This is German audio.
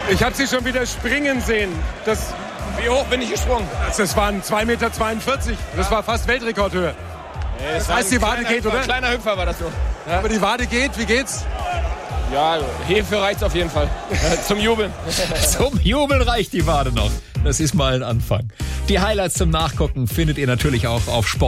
Ich habe sie schon wieder springen sehen. Wie hoch bin ich gesprungen? Das waren 2,42 Meter. Das war fast Weltrekordhöhe. Das heißt, die Wade geht, oder? Ein kleiner Hüpfer war das so. Ja. Aber die Wade geht, wie geht's? Ja, Hefe reicht auf jeden Fall. Zum Jubeln. Zum Jubeln reicht die Wade noch. Das ist mal ein Anfang. Die Highlights zum Nachgucken findet ihr natürlich auch auf Sport.